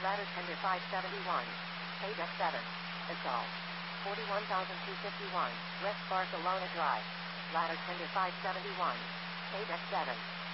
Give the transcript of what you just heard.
Ladder tender 571. Paid F7. Installed. 41,251. West Barcelona Drive. Ladder tender 571. Paid F7.